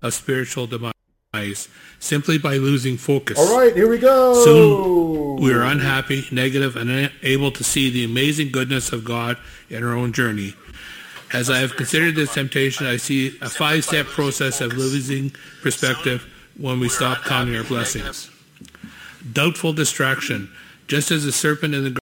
of spiritual demise simply by losing focus. All right, here we go. Soon we are unhappy, negative, and unable to see the amazing goodness of God in our own journey. As I have considered this temptation, I see a 5-step process of losing perspective when we stop counting our blessings. Doubtful distraction. Just as the serpent in the